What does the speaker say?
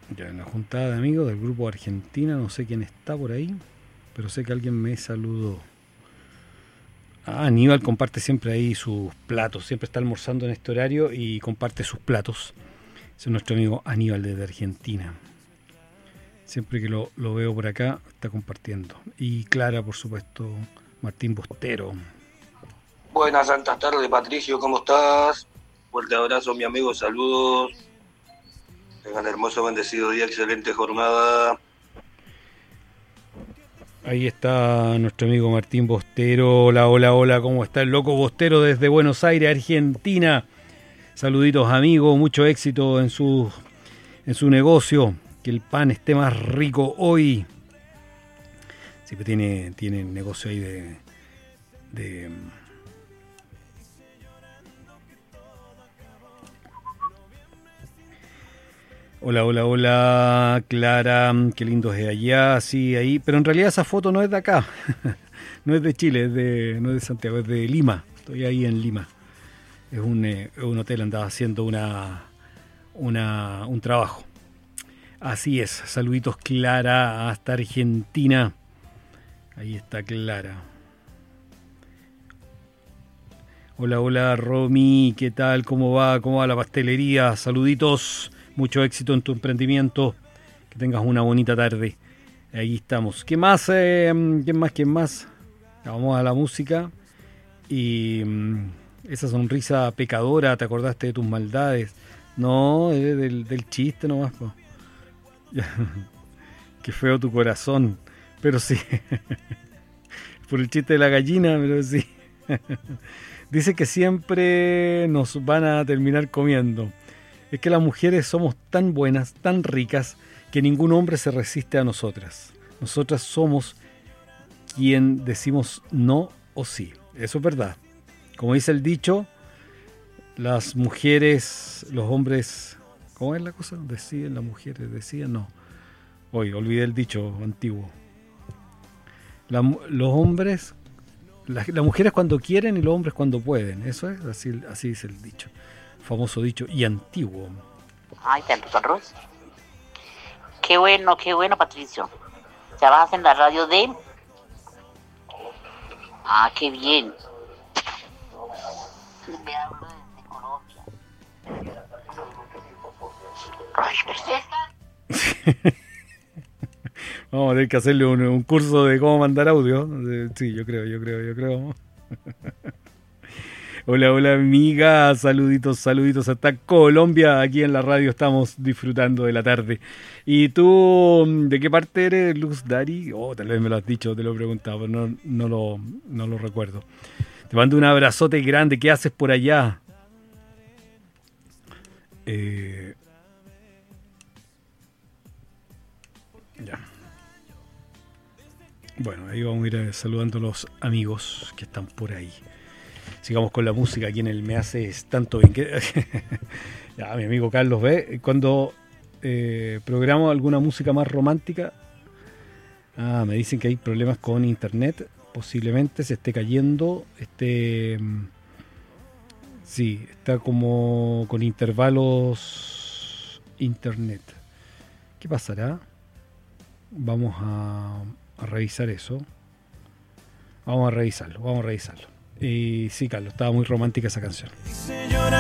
Ya, en la juntada de amigos del grupo Argentina, no sé quién está por ahí, pero sé que alguien me saludó. Aníbal comparte siempre ahí sus platos, siempre está almorzando en este horario y comparte sus platos. Ese es nuestro amigo Aníbal desde Argentina. Siempre que lo veo por acá, está compartiendo. Y Clara, por supuesto, Martín Bostero. Buenas santas tardes, Patricio, ¿cómo estás? Fuerte abrazo, mi amigo, saludos. Tengan hermoso, bendecido día, excelente jornada. Ahí está nuestro amigo Martín Bostero. Hola, hola, hola, ¿cómo está el loco Bostero desde Buenos Aires, Argentina? Saluditos, amigo, mucho éxito en su negocio. Que el pan esté más rico hoy. Siempre tiene negocio ahí de Hola, hola, hola, Clara, qué lindo es de allá, sí, ahí, pero en realidad esa foto no es de acá, no es de Chile, no es de Santiago, es de Lima, estoy ahí en Lima, es un hotel, andaba haciendo un trabajo. Así es, saluditos Clara, hasta Argentina, ahí está Clara. Hola, hola, Romy, ¿qué tal? ¿Cómo va? ¿Cómo va la pastelería? Saluditos. Mucho éxito en tu emprendimiento. Que tengas una bonita tarde. Ahí estamos. ¿Qué más? ¿Quién más? ¿Quién más? Vamos a la música. Y esa sonrisa pecadora, ¿te acordaste de tus maldades? No, es del chiste nomás. Po. Qué feo tu corazón. Pero sí. Por el chiste de la gallina, pero sí. Dice que siempre nos van a terminar comiendo. Es que las mujeres somos tan buenas, tan ricas, que ningún hombre se resiste a nosotras. Nosotras somos quien decimos no o sí. Eso es verdad. Como dice el dicho, las mujeres, los hombres... ¿Cómo es la cosa? Deciden, las mujeres deciden, no. Hoy olvidé el dicho antiguo. Los hombres... Las mujeres cuando quieren y los hombres cuando pueden. Eso es, así dice el dicho. Famoso dicho y antiguo. Ay, te empezó arroz. Qué bueno, Patricio. Trabajas en la radio de... Ah, qué bien. Me hablo desde Colombia. Ay, perfecto. Vamos a tener que hacerle un curso de cómo mandar audio. Sí, yo creo. Hola, hola amiga, saluditos hasta Colombia, aquí en la radio estamos disfrutando de la tarde. ¿Y tú, de qué parte eres, Luz Dari? Oh, tal vez me lo has dicho, te lo he preguntado, pero no lo recuerdo. Te mando un abrazote grande, ¿qué haces por allá? Ya. Bueno, ahí vamos a ir saludando a los amigos que están por ahí. Sigamos con la música, aquí en el Me Haces Tanto Bien. Ya, mi amigo Carlos ve, cuando programo alguna música más romántica, me dicen que hay problemas con internet, posiblemente se esté cayendo, sí, está como con intervalos internet. ¿Qué pasará? Vamos a revisar eso. Vamos a revisarlo. Y sí, Carlos, estaba muy romántica esa canción.